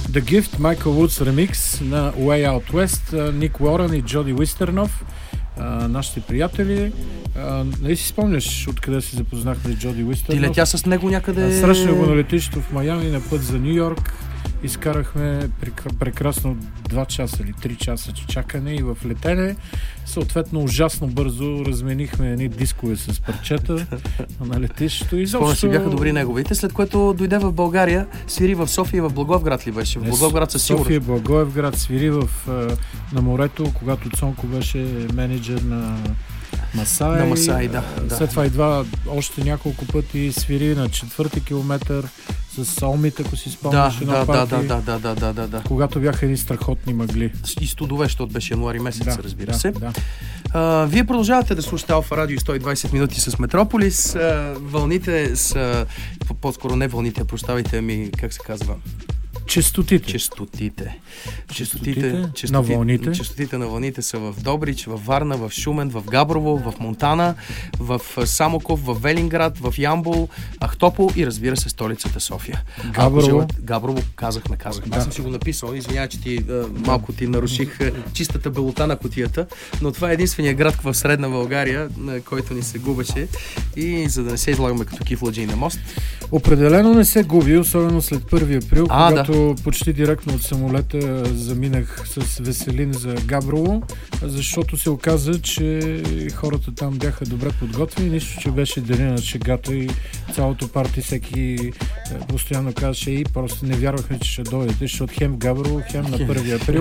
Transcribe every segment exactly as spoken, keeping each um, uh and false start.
The Gift, Michael Woods ремикс на Way Out West, Ник Уорън и Джоди Уистернов, нашите приятели. Нали си спомняш откъде се запознахме с Джоди Уистернов? Ти летя с него някъде... Срещнах го на летището в Майами на път за Ню Йорк. Изкарахме прекрасно два часа или три часа чакане и в летене. Съответно, ужасно бързо разменихме едни дискове с парчета на летището. И Спомня си, бяха добри неговите, след което дойде в България, свири в София и в Благоевград ли беше? В Благоевград със сигурност. София, Благоевград, свири в, на морето, когато Цонко беше менеджер на Масай. На Масай, да, да. След това идва още няколко пъти, свири на четвърти километър с Олмит, ако си спомняш, да, едно да, парти, да, да, да, да, да, да. когато бяха едни страхотни мъгли. И студове, защото беше януари месец, да, разбира да, се. Да. А, вие продължавате да слушате Алфа Радио сто и двайсет минути с Метрополис. А, вълните са, по-скоро не вълните, прощавайте ми, как се казва? Честотите. Честотите. Честотите, честотите на вълните. Честотите на вълните са в Добрич, в Варна, в Шумен, в Габрово, в Монтана, в Самоков, в Велинград, в Ямбол, Ахтопол и разбира се столицата София. Габрово. Желат... Габрово, казахме, казахме. Да. Аз съм си го написал, извинявай, че ти малко ти наруших чистата белота на кутията, но това е единствения град в Средна България, на който ни се губеше и за да не се излагаме като кифладжи на мост. Определено не се губи, особено след първи април, а, когато да. Почти директно от самолета заминах с Веселин за Габрово, защото се оказа, че хората там бяха добре подготвени, нищо, че беше деня на шегата и цялото парти всеки постоянно казваше и просто не вярвахме, че ще дойдете, защото хем в Габрово, хем на първи април,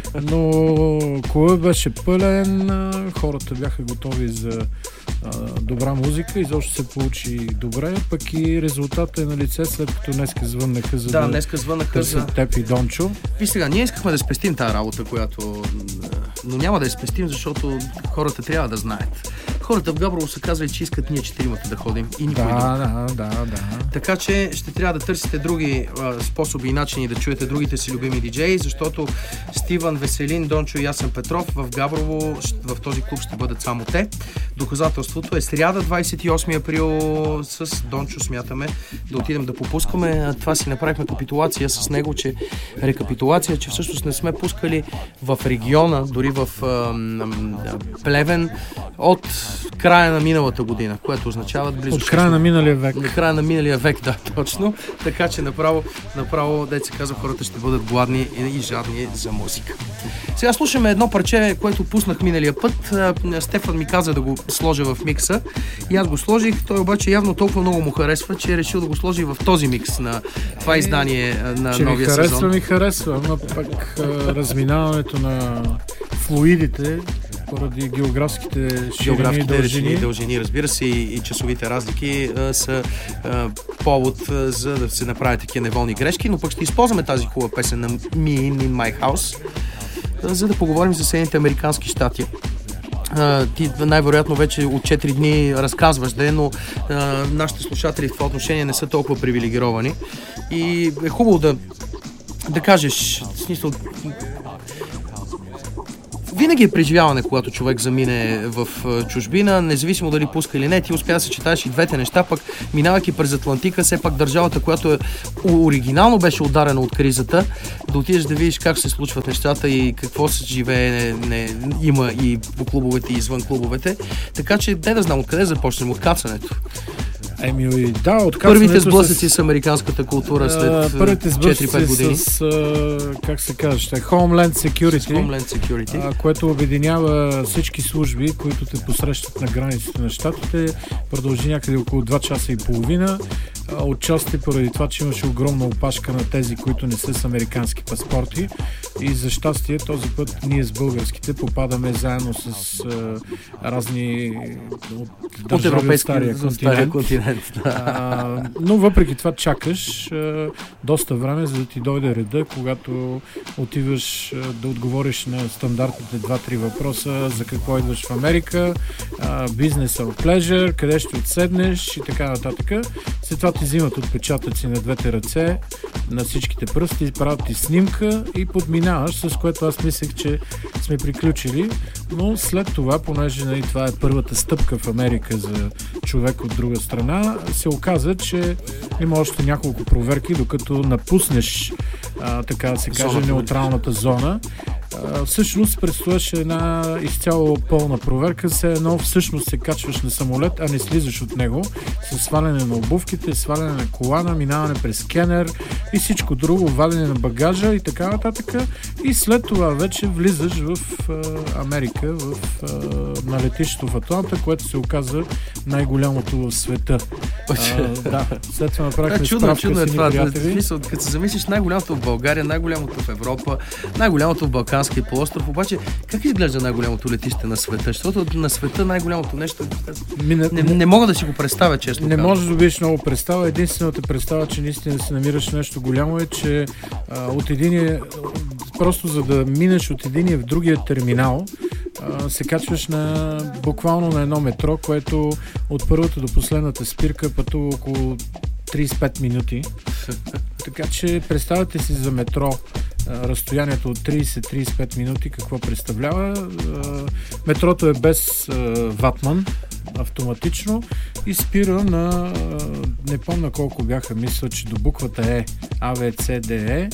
но клубът беше пълен, хората бяха готови за добра музика, изобщо се получи добре, пък и резултатът е на лице, след като днеска звъннаха за да, да днеска звъннаха за теб и Дончо. Виж сега, ние искахме да спестим тази работа, която... но няма да я спестим, защото хората трябва да знаят. Хората в Габрово са казали, че искат ние четиримата да ходим и никой да, друг. Да, да, да. Така че ще трябва да търсите други а, способи и начини да чуете другите си любими диджеи, защото Стивън, Веселин, Дончо и Ясен Петров в Габрово, в този клуб ще бъдат само те. Доказателството е сряда, двайсет и осми април, с Дончо смятаме да отидем да попускаме. Това си направихме капитулация с него, че рекапитулация, че всъщност не сме пускали в региона, дори в а, Плевен от края на миналата година, което означава близо... От края на миналия век. На края на миналия век, да, точно. Така че направо, направо, дет се казва, хората ще бъдат гладни и, и жадни за музика. Сега слушаме едно парче, което пуснах миналия път. Стефан ми каза да го сложа в микса и аз го сложих. Той обаче явно толкова много му харесва, че е решил да го сложи в този микс на това издание на че новия ми харесва, сезон. ми харесва, но пък разминаването на флуидите поради географските ширини и дължини. дължини, разбира се, и, и часовите разлики а, са а, повод а, за да се направят такива неволни грешки, но пък ще използваме тази хубава песен на Me In In My House, а, за да поговорим за Съединените американски щати. Uh, ти най-вероятно вече от четири дни разказваш, да, но uh, нашите слушатели в това отношение не са толкова привилегировани и е хубаво да, да кажеш, в смисъл, винаги е преживяване, когато човек замине в чужбина, независимо дали пуска или не, ти успя да съчетаеш и двете неща, пък минавайки през Атлантика, все пак държавата, която е оригинално беше ударена от кризата, да отидеш да видиш как се случват нещата и какво се живее, не, не, има и по клубовете и извън клубовете. Така че, де да знам откъде започнем, от кацането. Еми, да, от първите сблъсъци с... с американската култура след първите четири-пет години. С, а, как се казва, Homeland Security, Homeland Security. А, което обединява всички служби, които те посрещат на границите на щатите. Продължи някъде около два часа и половина. Отчасти поради това, че имаше огромна опашка на тези, които не са с американски паспорти. И за щастие този път ние с българските попадаме заедно с а, разни от държави от стария континент. континент да. а, но въпреки това чакаш а, доста време, за да ти дойде реда, когато отиваш а, да отговориш на стандартните два-три въпроса за какво идваш в Америка, бизнес or pleasure, къде ще отседнеш и така нататък. След това ти взимат отпечатъци на двете ръце, на всичките пръсти, правят ти снимка и подминаваш, с което аз мислех, че сме приключили, но след това, понеже нали, това е първата стъпка в Америка за човек от друга страна, се оказа, че има още няколко проверки, докато напуснеш а, така да се каже, неутралната зона. А, всъщност предстояше една изцяло пълна проверка, все едно всъщност се качваш на самолет, а не слизаш от него, с сваляне на обувките, сваляне на колана, минаване през скенер и всичко друго, вадене на багажа и така нататък. И след това вече влизаш в а, Америка, в, а, на летището в Атланта, което се оказа най-голямото в света. А, да, след това направихме справка чудно, с чудно е приятели. Мисъл, като се замислиш, най-голямото в България, най-голямото в Европа, най-голямото в Балканския полуостров, обаче как изглежда най-голямото летище на света? Защото на света най-голямото нещо Ми, не, не, не мога да си го представя, честно. Не казвам. можеш да видиш много представа. Единствената представа, че наистина се намираш нещо голямо е, че а, от единия, просто за да минеш от единия в другия терминал, а, се качваш на, буквално на едно метро, което от първата до последната спирка пътува около трийсет и пет минути. Така че представете си за метро разстоянието от трийсет до трийсет и пет минути какво представлява. Метрото е без ватман, автоматично и спира на, не помня колко бяха, мисля, че до буквата Е, А, В, С, Д, Е,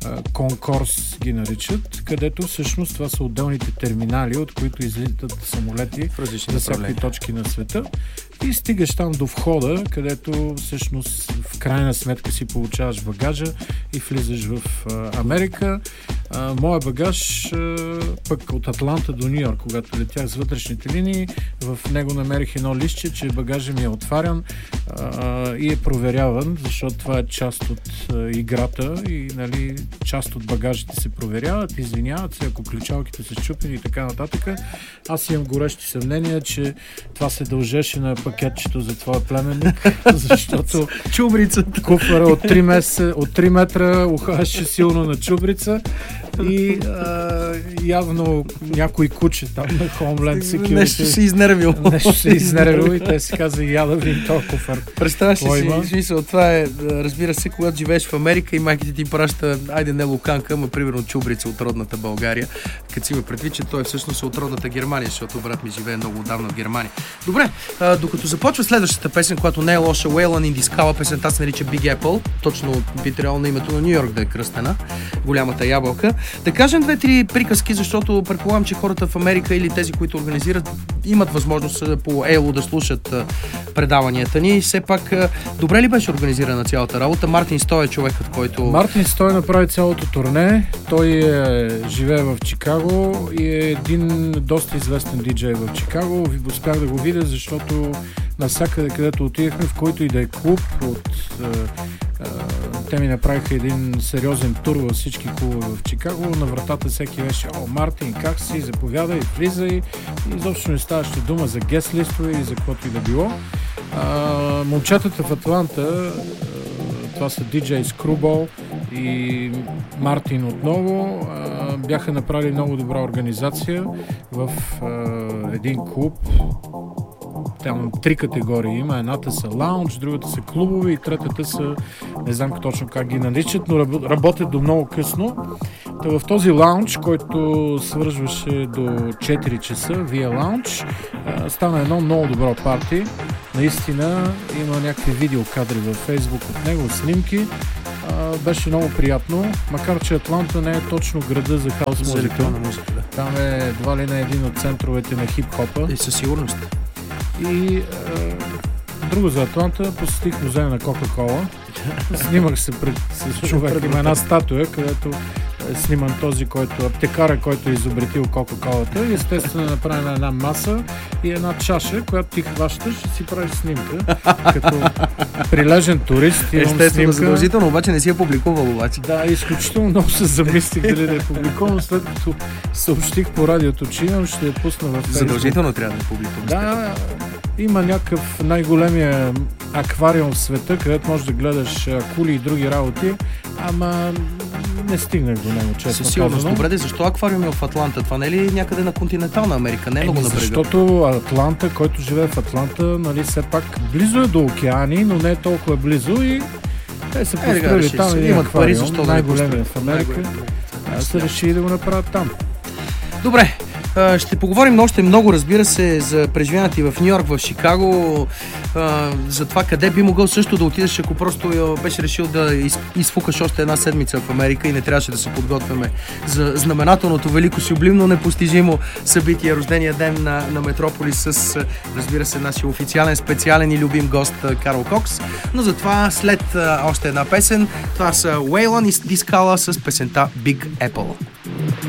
конкурс ги наричат, където всъщност това са отделните терминали, от които излитат самолети за всякакви точки на света. И стигаш там до входа, където всъщност в крайна сметка си получаваш багажа и влизаш в а, Америка. А, моя багаж а, пък от Атланта до Ню Йорк, когато летях с вътрешните линии, в него намерих едно листче, че багажа ми е отварян а, и е проверяван, защото това е част от а, играта и нали, част от багажите се проверяват, извиняват се, ако ключалките са счупени и така нататък. Аз имам горещи съмнения, че това се дължеше на пакетчето за твоя племенник, защото чубрицата. Куфара от три, месеца, от три метра ухаше силно на чубрица и а, явно някой куче там на Homeland Security. Нещо се изнервил. Нещо се изнервил и те си каза, я да видим този куфар. Представяш ли си, смисъл, това е, разбира се, когато живееш в Америка и майките ти праща, айде не луканка, ама примерно чубрица от родната България, като си има предвид, че той всъщност е от родната Германия, защото брат ми живее много отдавна в Германия. Добре, а, докато започва следващата песен, която не е лоша, Waylon in the Scala, песента се нарича Big Apple, точно би трябвало на името на Ню Йорк да е кръстена, голямата ябълка. Да кажем две-три приказки, защото предполагам, че хората в Америка или тези, които организират, имат възможност по Ело да слушат предаванията ни. Все пак, добре ли беше организирана цялата работа? Мартин Стой е човекът, който... Мартин Стой направи цялото турне. Той е, живее в Чикаго и е един доста известен диджей в Чикаго. Успях да го видя, защото навсякъде, където отидехме, в който и да е клуб, от, е, е, те ми направиха един сериозен тур във всички клубове в Чикаго. На вратата всеки беше: "О, Мартин, как си? Заповядай, влизай." И изобщо не ставаше дума за гест листове или за каквото и да било. А, момчетата в Атланта, това са диджей Screwball и Мартин отново, а, бяха направили много добра организация в а, един клуб. Там три категории има. Едната са лаунж, другата са клубове и третата са, не знам точно как ги наричат, но работят до много късно. Та в този лаунж, който свързваше до четири часа, вия лаунж, стана едно много добро парти. Наистина има някакви видеокадри във Фейсбук от него, снимки. Беше много приятно, макар че Атланта не е точно града за хаус музика. музика да. Там е едва ли не един от центровете на хип-хопа. И със сигурност. И е, друго за Атланта, посетих музея на Кока-Кола. Снимах се пред с човек, има една статуя, където е сниман този, който аптекара, който е изобретил Кока-Колата. И естествено е направена една маса и една чаша, която ти хващаш и си правиш снимка. Като прилежен турист имам естествено, снимка. задължително, обаче не си я публикувал обаче. Да, изключително много се замислих дали да е публикувам, след като съобщих по радиото, че имам, ще я пусна в Фейсбук. Задължително трябва да я публикувам. Да, има някакъв най-големия аквариум в света, където можеш да гледаш акули и други работи, ама не стигнах до него, честно Със сигурност. казано. Добре, защо аквариум е в Атланта? Това не е ли някъде на континентална Америка? Не е много на брега. Защото Атланта, който живее в Атланта, нали, все пак близо е до океани, но не е толкова близо и те са построили е, там един имат пари, аквариум, защо да най-големия в Америка. Аз са решили да го направят там. Добре, А, ще поговорим още много, разбира се, за преживяването и в Ню Йорк, в Чикаго, а, за това къде би могъл също да отидеш, ако просто беше решил да из, изфукаш още една седмица в Америка и не трябваше да се подготвяме за знаменателното, велико, сюблимно, непостижимо събитие, рождения ден на, на Метрополис с, разбира се, нашия официален, специален и любим гост Карл Кокс. Но затова след а, още една песен, това са Waylon и Дискала с песента Big Apple.